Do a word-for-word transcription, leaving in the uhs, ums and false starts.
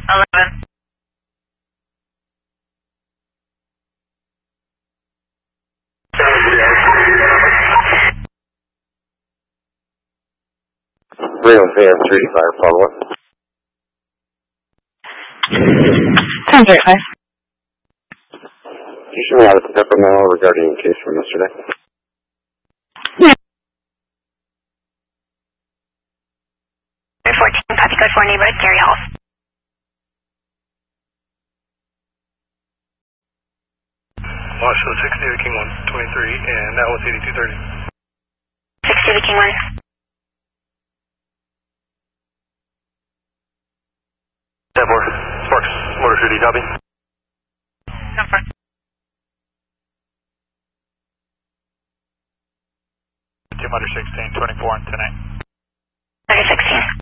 eleven. Reno Van three five, follow up. ten thirty-five. Can you show me how to pick up a memo regarding a case from yesterday? fourteen, copy code four, neighborhood, Cary Hall. Launch show sixty to King one twenty-three, and that was eighty-two thirty. sixty to King one. ten four, Sparks, motor duty, copy. ten four. Two sixteen, twenty-four, and ten eight. thirty sixteen.